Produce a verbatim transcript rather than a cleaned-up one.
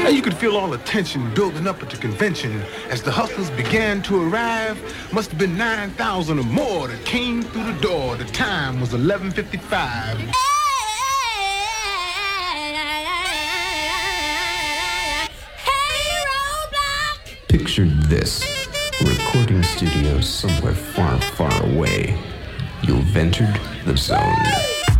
And you could feel all the tension building up at the convention as the hustlers began to arrive. Must have been nine thousand or more that came through the door. The time was eleven fifty-five. Picture this. A recording studio somewhere far, far away. You've entered the zone.